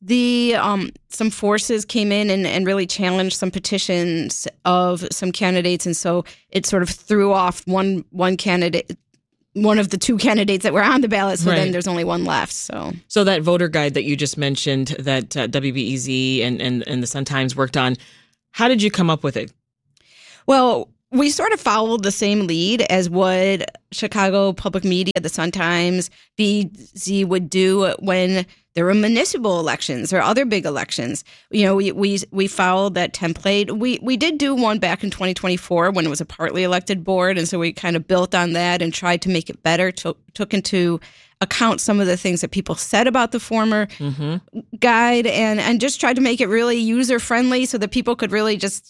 the um, some forces came in and, and really challenged some petitions of some candidates, and so it sort of threw off one one candidate, one of the two candidates that were on the ballot. So Right. then there's only one left. So So that voter guide that you just mentioned that uh, W B E Z and, and, and the Sun-Times worked on, how did you come up with it? Well, we sort of followed the same lead as what Chicago Public Media, the Sun-Times, B Z would do when there were municipal elections or other big elections. You know, we we we followed that template. We we did do one back in twenty twenty-four when it was a partly elected board, and so we kind of built on that and tried to make it better. Took took into account some of the things that people said about the former Mm-hmm. guide, and and just tried to make it really user friendly so that people could really just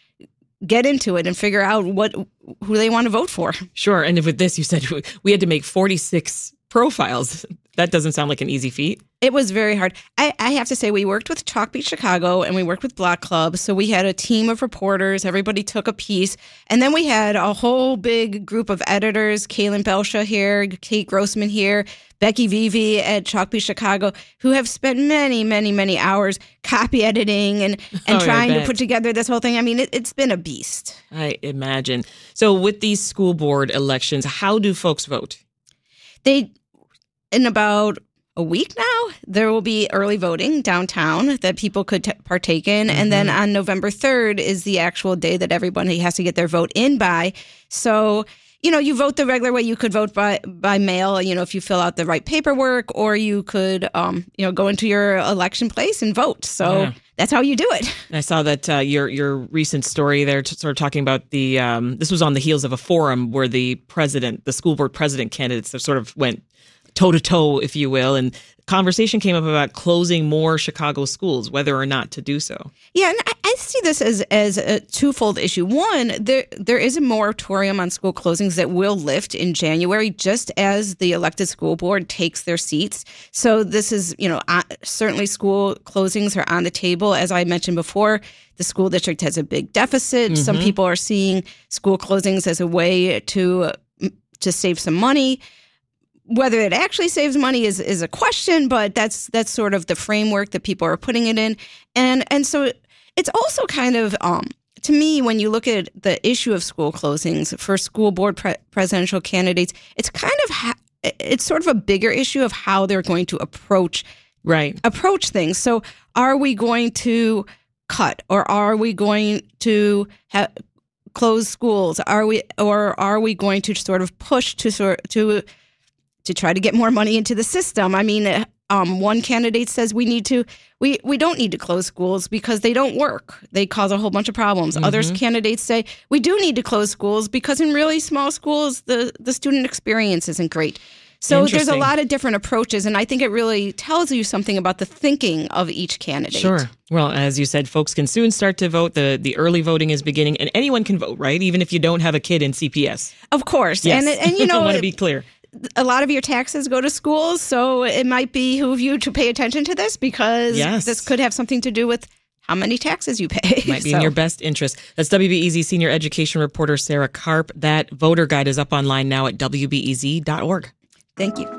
get into it and figure out what who they want to vote for. Sure. And with this, you said we had to make forty-six profiles. That doesn't sound like an easy feat. It was very hard. I, I have to say, we worked with Chalk Beat Chicago and we worked with Block Club. So we had a team of reporters. Everybody took a piece. And then we had a whole big group of editors, Kaylin Belsha here, Kate Grossman here, Becky Vivi at Chalk Beat Chicago, who have spent many, many, many hours copy editing and, and Oh, I trying to bet. put together this whole thing. I mean, it, it's been a beast. I imagine. So with these school board elections, how do folks vote? They, in about a week now, there will be early voting downtown that people could t- partake in. Mm-hmm. And then on November third is the actual day that everybody has to get their vote in by. So, you know, you vote the regular way. You could vote by, by mail, you know, if you fill out the right paperwork, or you could, um, you know, go into your election place and vote. So Yeah. that's how you do it. I saw that uh, your your recent story there, t- sort of talking about the. Um, this was on the heels of a forum where the president, the school board president candidates, have sort of went toe to toe, if you will, and conversation came up about closing more Chicago schools, whether or not to do so. Yeah, and I, I see this as as a twofold issue. One, there there is a moratorium on school closings that will lift in January, just as the elected school board takes their seats. So this is, you know, uh, certainly school closings are on the table. As I mentioned before, the school district has a big deficit. Some Mhm. people are seeing school closings as a way to to save some money. Whether it actually saves money is, is a question, but that's that's sort of the framework that people are putting it in. And and so it's also kind of, um, to me, when you look at the issue of school closings for school board pre- presidential candidates, it's kind of, ha- it's sort of a bigger issue of how they're going to approach right approach things. So are we going to cut, or are we going to ha- close schools? Are we, or are we going to sort of push to sort to to try to get more money into the system? I mean, um, one candidate says we need to, we, we don't need to close schools because they don't work. They cause a whole bunch of problems. Mhm. Others candidates say we do need to close schools because in really small schools, the, the student experience isn't great. So there's a Interesting. lot of different approaches, and I think it really tells you something about the thinking of each candidate. Sure. Well, as you said, folks can soon start to vote. The the early voting is beginning, and anyone can vote, right? Even if you don't have a kid in C P S. Of course. Yes. And, and you know, I want to be clear. a lot of your taxes go to schools, so it might behoove you to pay attention to this, because Yes. this could have something to do with how many taxes you pay. Might be So- in your best interest. That's W B E Z senior education reporter Sarah Karp. That voter guide is up online now at W B E Z dot org. Thank you.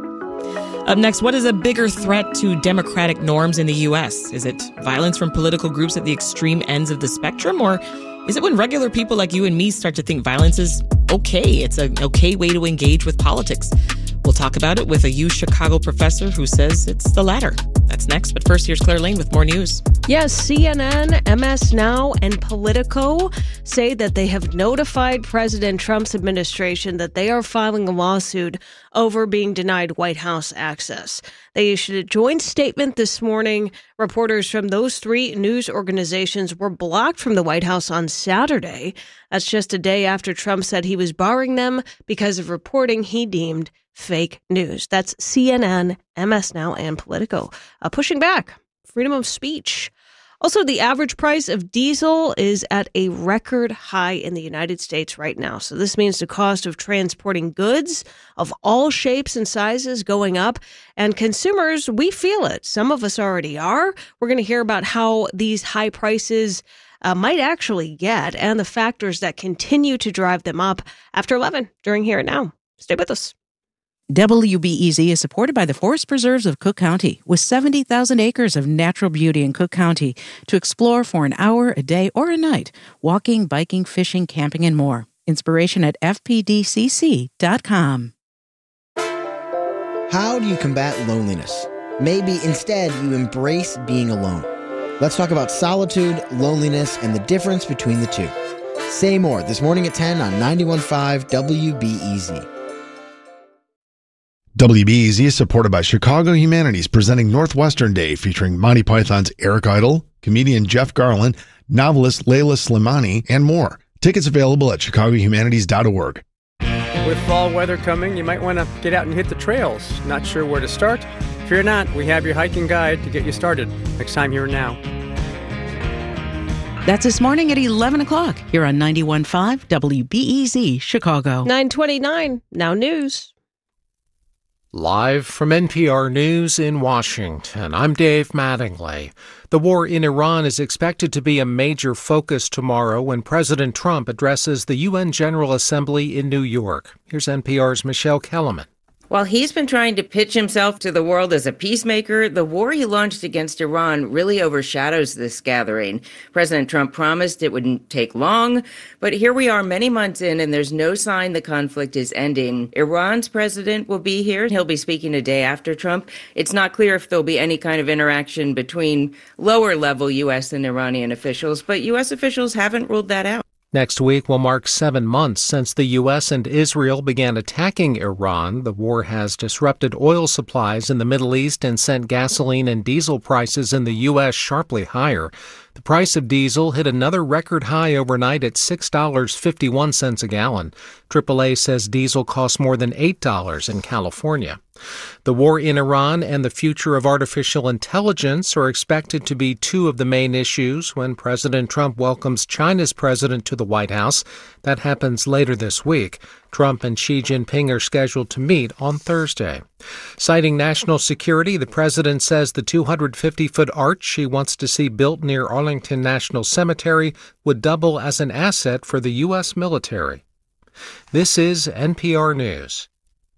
Up next, what is a bigger threat to democratic norms in the U S? Is it violence from political groups at the extreme ends of the spectrum, or is it when regular people like you and me start to think violence is okay? It's an okay way to engage with politics. We'll talk about it with a U Chicago professor who says it's the latter. That's next, but first, here's Claire Lane with more news. Yes, C N N, M S Now, and Politico say that they have notified President Trump's administration that they are filing a lawsuit over being denied White House access. They issued a joint statement this morning. Reporters from those three news organizations were blocked from the White House on Saturday. That's just a day after Trump said he was barring them because of reporting he deemed fake news. That's C N N, M S Now, and Politico uh, pushing back freedom of speech. Also, the average price of diesel is at a record high in the United States right now. So this means the cost of transporting goods of all shapes and sizes going up. And consumers, we feel it. Some of us already are. We're going to hear about how these high prices uh, might actually get and the factors that continue to drive them up after eleven during Here and Now. Stay with us. W B E Z is supported by the Forest Preserves of Cook County, with seventy thousand acres of natural beauty in Cook County to explore for an hour, a day, or a night. Walking, biking, fishing, camping, and more. Inspiration at f p d c c dot com. How do you combat loneliness? Maybe instead you embrace being alone. Let's talk about solitude, loneliness, and the difference between the two. Say more this morning at ten on ninety-one point five W B E Z. W B E Z is supported by Chicago Humanities, presenting Northwestern Day, featuring Monty Python's Eric Idle, comedian Jeff Garlin, novelist Layla Slimani, and more. Tickets available at chicago humanities dot org. With fall weather coming, you might want to get out and hit the trails. Not sure where to start? Fear not, we have your hiking guide to get you started. Next time, Here and Now. That's this morning at eleven o'clock here on ninety-one point five W B E Z Chicago. nine twenty-nine, Now News. Live from N P R News in Washington, I'm Dave Mattingly. The war in Iran is expected to be a major focus tomorrow when President Trump addresses the U N General Assembly in New York. Here's N P R's Michelle Kellerman. While he's been trying to pitch himself to the world as a peacemaker, the war he launched against Iran really overshadows this gathering. President Trump promised it wouldn't take long, but here we are many months in and there's no sign the conflict is ending. Iran's president will be here. He'll be speaking a day after Trump. It's not clear if there'll be any kind of interaction between lower-level U S and Iranian officials, but U S officials haven't ruled that out. Next week will mark seven months since the U S and Israel began attacking Iran. The war has disrupted oil supplies in the Middle East and sent gasoline and diesel prices in the U S sharply higher. The price of diesel hit another record high overnight at six dollars and fifty-one cents a gallon. triple A says diesel costs more than eight dollars in California. The war in Iran and the future of artificial intelligence are expected to be two of the main issues when President Trump welcomes China's president to the White House. That happens later this week. Trump and Xi Jinping are scheduled to meet on Thursday. Citing national security, the president says the two hundred fifty foot arch he wants to see built near Arlington National Cemetery would double as an asset for the U S military. This is N P R News.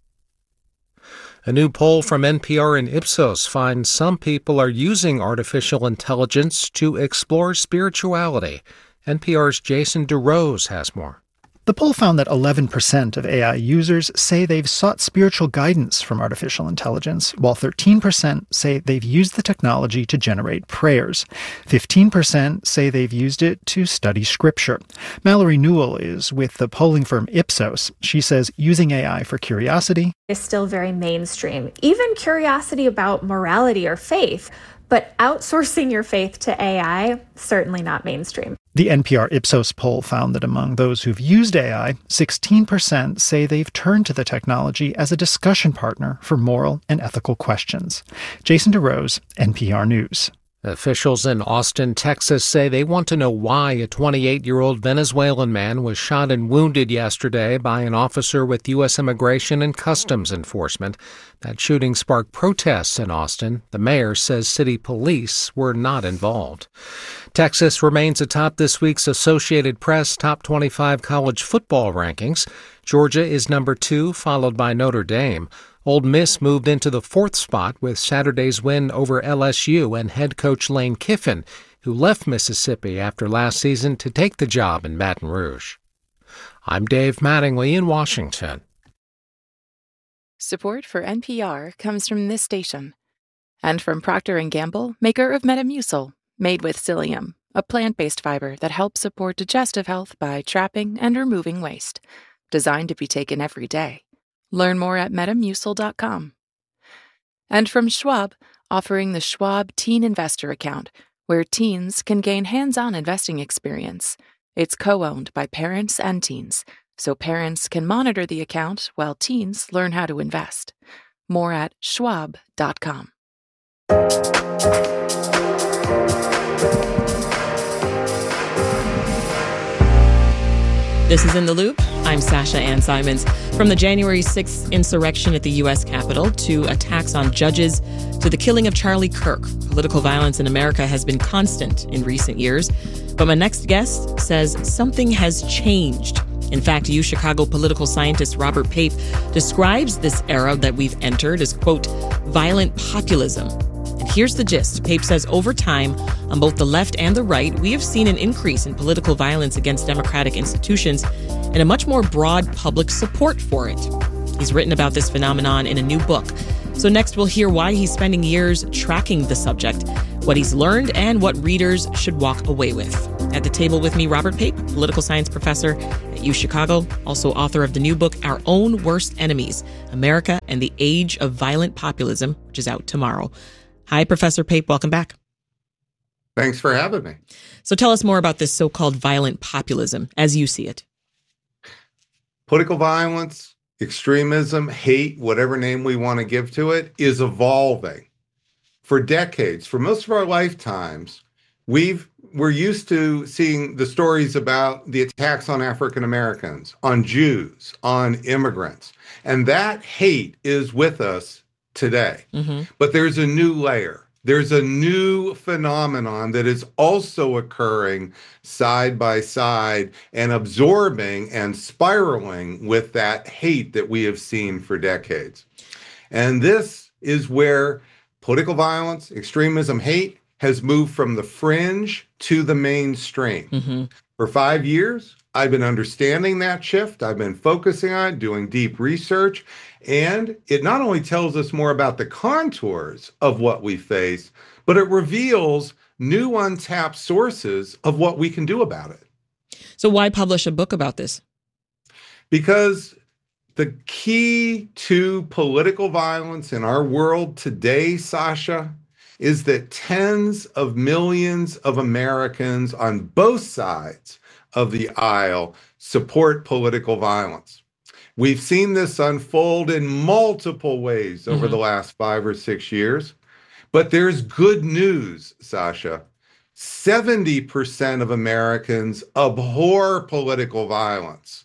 A new poll from N P R and Ipsos finds some people are using artificial intelligence to explore spirituality. N P R's Jason DeRose has more. The poll found that eleven percent of A I users say they've sought spiritual guidance from artificial intelligence, while thirteen percent say they've used the technology to generate prayers. fifteen percent say they've used it to study scripture. Mallory Newell is with the polling firm Ipsos. She says using A I for curiosity is still very mainstream. Even curiosity about morality or faith, but outsourcing your faith to A I, certainly not mainstream. The N P R Ipsos poll found that among those who've used A I, sixteen percent say they've turned to the technology as a discussion partner for moral and ethical questions. Jason DeRose, N P R News. Officials in Austin, Texas say they want to know why a twenty-eight-year-old Venezuelan man was shot and wounded yesterday by an officer with U S Immigration and Customs Enforcement. That shooting sparked protests in Austin. The mayor says city police were not involved. Texas remains atop this week's Associated Press Top twenty-five college football rankings. Georgia is number two, followed by Notre Dame. Ole Miss moved into the fourth spot with Saturday's win over L S U and head coach Lane Kiffin, who left Mississippi after last season to take the job in Baton Rouge. I'm Dave Mattingly in Washington. Support for N P R comes from this station and from Procter and Gamble, maker of Metamucil, made with psyllium, a plant-based fiber that helps support digestive health by trapping and removing waste. Designed to be taken every day. Learn more at metamucil dot com. And from Schwab, offering the Schwab Teen Investor Account, where teens can gain hands-on investing experience. It's co-owned by parents and teens, so parents can monitor the account while teens learn how to invest. More at schwab dot com. This is In the Loop. I'm Sasha Ann Simons. From the January sixth insurrection at the U S Capitol to attacks on judges to the killing of Charlie Kirk, political violence in America has been constant in recent years. But my next guest says something has changed. In fact, UChicago political scientist Robert Pape describes this era that we've entered as, quote, violent populism. And here's the gist. Pape says over time, on both the left and the right, we have seen an increase in political violence against democratic institutions and a much more broad public support for it. He's written about this phenomenon in a new book. So next we'll hear why he's spending years tracking the subject, what he's learned, and what readers should walk away with. At the table with me, Robert Pape, political science professor at UChicago, also author of the new book, Our Own Worst Enemies, America and the Age of Violent Populism, which is out tomorrow. Hi, Professor Pape. Welcome back. Thanks for having me. So tell us more about this so-called violent populism as you see it. Political violence, extremism, hate, whatever name we want to give to it, is evolving. For decades, for most of our lifetimes, we've we're used to seeing the stories about the attacks on African Americans, on Jews, on immigrants, and that hate is with us today. Mm-hmm. But there's a new layer. There's a new phenomenon that is also occurring side by side and absorbing and spiraling with that hate that we have seen for decades. And this is where political violence, extremism, hate has moved from the fringe to the mainstream. Mm-hmm. For five years, I've been understanding that shift. I've been focusing on it, doing deep research. And it not only tells us more about the contours of what we face, but it reveals new untapped sources of what we can do about it. So why publish a book about this? Because the key to political violence in our world today, Sasha, is that tens of millions of Americans on both sides of the aisle support political violence. We've seen this unfold in multiple ways over mm-hmm. the last five or six years. But there's good news, Sasha. seventy percent of Americans abhor political violence.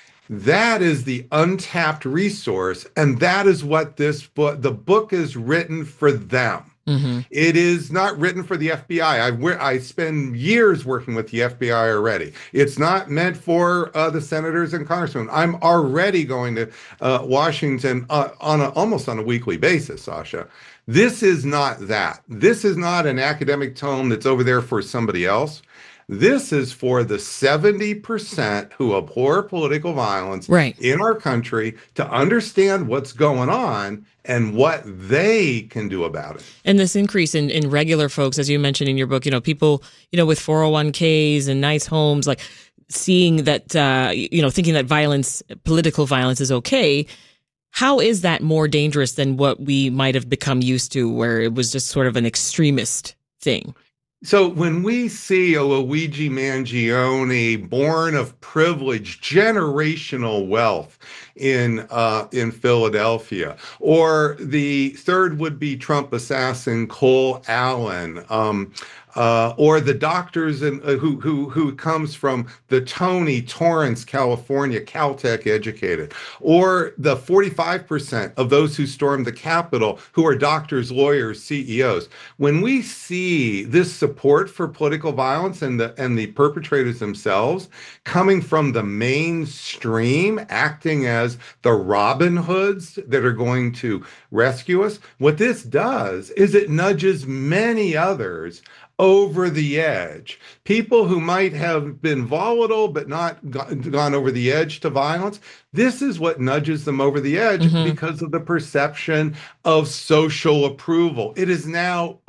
That is the untapped resource, and that is what this book, the book is written for them. Mm-hmm. It is not written for the F B I. I've, I spend years working with the F B I already. It's not meant for uh, the senators and congressmen. I'm already going to uh, Washington uh, on a, almost on a weekly basis, Sasha. This is not that. This is not an academic tome that's over there for somebody else. This is for the seventy percent who abhor political violence right. in our country to understand what's going on and what they can do about it. And this increase in, in regular folks, as you mentioned in your book, you know, people, you know, with four oh one k's and nice homes, like seeing that, uh, you know, thinking that violence, political violence is okay. How is that more dangerous than what we might have become used to, where it was just sort of an extremist thing? So when we see a Luigi Mangione, born of privilege, generational wealth in uh, in Philadelphia, or the third would-be Trump assassin Cole Allen, um, uh, or the doctors in, uh, who who who comes from the Tony Torrance, California, Caltech educated, or the forty-five percent of those who stormed the Capitol who are doctors, lawyers, C E Os. When we see this support for political violence and the and the perpetrators themselves coming from the mainstream, acting as the Robin Hoods that are going to rescue us, what this does is it nudges many others over the edge. People who might have been volatile but not gone over the edge to violence, this is what nudges them over the edge mm-hmm. because of the perception of social approval. It is now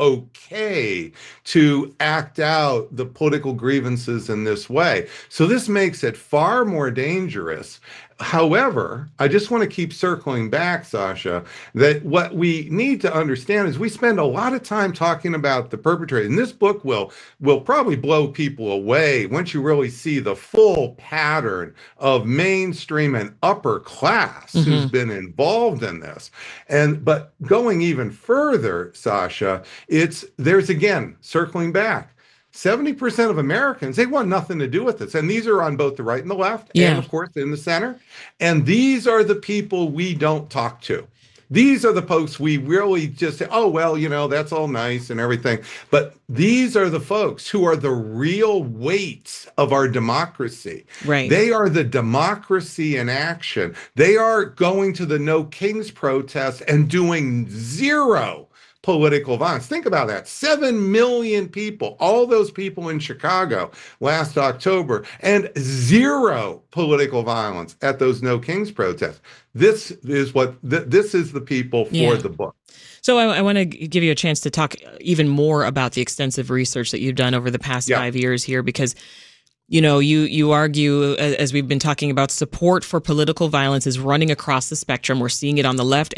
okay to act out the political grievances in this way. So this makes it far more dangerous. However, I just want to keep circling back, Sasha, that what we need to understand is we spend a lot of time talking about the perpetrator. And this book will, will probably blow people away once you really see the full pattern of mainstream and upper class mm-hmm. who's been involved in this. And but going even further, Sasha, it's there's again, circling back. seventy percent of Americans, they want nothing to do with this. And these are on both the right and the left, yeah. and of course in the center. And these are the people we don't talk to. These are the folks we really just say, oh, well, you know, that's all nice and everything. But these are the folks who are the real weights of our democracy. Right. They are the democracy in action. They are going to the No Kings protests and doing zero political violence. Think about that. Seven million people, all those people in Chicago last October, and zero political violence at those No Kings protests. This is what, th- this is the people for Yeah. the book. So I, I want to give you a chance to talk even more about the extensive research that you've done over the past Yeah. five years here, because you know, you you argue, as we've been talking about, support for political violence is running across the spectrum. We're seeing it on the left